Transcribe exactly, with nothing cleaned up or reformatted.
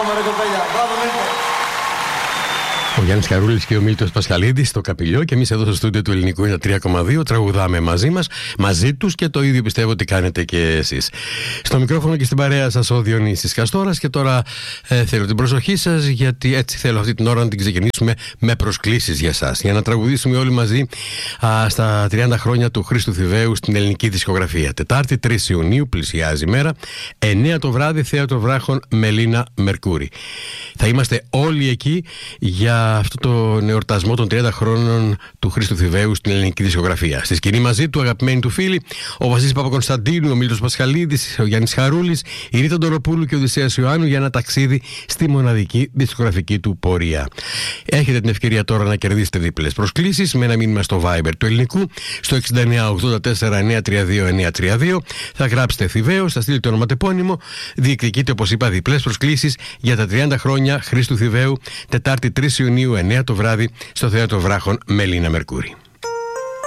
Μπράβο ρε κοπέλια, μπράβο Μίλτο. Ο Γιάννης Χαρούλης και ο Μίλτος Πασχαλίδης στο Καπηλιό και εμείς εδώ στο στούντιο του Ελληνικού είναι τρία κόμμα δύο τραγουδάμε μαζί μας, μαζί τους και το ίδιο πιστεύω ότι κάνετε και εσείς. Στο μικρόφωνο και στην παρέα σας ο Διονύσης Καστόρας και τώρα ε, θέλω την προσοχή σας γιατί έτσι θέλω αυτή την ώρα να την ξεκινήσουμε με προσκλήσεις για σας. Για να τραγουδήσουμε όλοι μαζί α, στα τριάντα χρόνια του Χρήστου Θηβαίου στην ελληνική δισκογραφία. Τετάρτη τρεις Ιουνίου πλησιάζει η μέρα, εννιά το βράδυ Θέατρο Βράχων Μελίνα Μερκούρη. Θα είμαστε όλοι εκεί για αυτό το εορτασμό των τριάντα χρόνων του Χρήστου Θηβαίου στην ελληνική δισκογραφία. Στη σκηνή μαζί του, αγαπημένοι του φίλοι, ο Βασίλης Παπακωνσταντίνου, ο Μίλτος Πασχαλίδης, ο Γιάννης Χαρούλης, η Ρίτα Ντοροπούλου και ο Οδυσσέας Ιωάννου για ένα ταξίδι στη μοναδική δισκογραφική του πορεία. Έχετε την ευκαιρία τώρα να κερδίσετε δίπλες προσκλήσεις με ένα μήνυμα στο Viber του Ελληνικού στο εξήντα εννιά ογδόντα τέσσερα εννιακόσια τριάντα δύο εννιακόσια τριάντα δύο. Θα γράψετε Θηβαίος, θα στείλετε το ονοματεπώνυμο. Διεκδικείτε, όπως είπα, διπλές προσκλήσεις για τα τριάντα χρόνια Χρήστου Θηβαίου, Τετάρτη τρεις Ιουνίου εννιά το βράδυ στο Θέατρο Βράχων Μελίνα Μερκούρη.